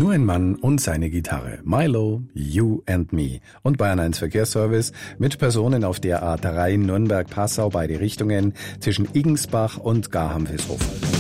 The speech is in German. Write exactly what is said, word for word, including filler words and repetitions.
Nur ein Mann und seine Gitarre. Milo, You and Me. Und Bayern eins Verkehrsservice mit Personen auf der A drei Nürnberg-Passau beide Richtungen zwischen Iggensbach und Garham-Vilshofen.